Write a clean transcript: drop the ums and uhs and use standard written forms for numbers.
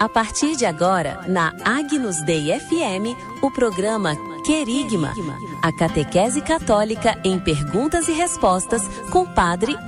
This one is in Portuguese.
A partir de agora, na Agnus Dei FM, o programa Querigma, a catequese católica em perguntas e respostas com Padre